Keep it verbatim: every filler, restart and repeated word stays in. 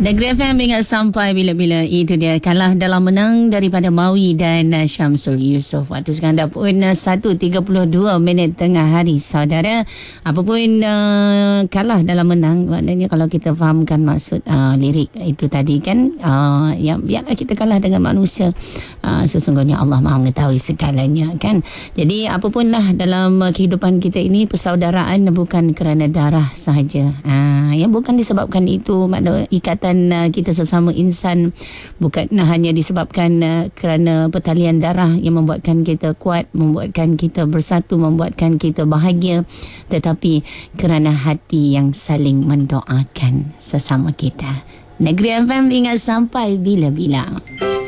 Negeri F M ingat sampai bila-bila. Itu dia, kalah dalam menang daripada Maui dan uh, Syamsul Yusof. Waktu sekarang dah pun uh, satu tiga puluh dua minit tengah hari, saudara. Apapun uh, kalah dalam menang, maknanya kalau kita fahamkan maksud uh, lirik itu tadi kan, uh, ya, biarlah kita kalah dengan manusia. Uh, sesungguhnya Allah Maha mengetahui segalanya kan. Jadi apapun lah dalam uh, kehidupan kita ini, persaudaraan bukan kerana darah sahaja. Uh, ya, bukan disebabkan itu makna ikatan uh, kita sesama insan, bukan nah, hanya disebabkan uh, kerana pertalian darah yang membuatkan kita kuat, membuatkan kita bersatu, membuatkan kita bahagia, tetapi kerana hati yang saling mendoakan sesama kita. Negeri F M ingat sampai bila-bila.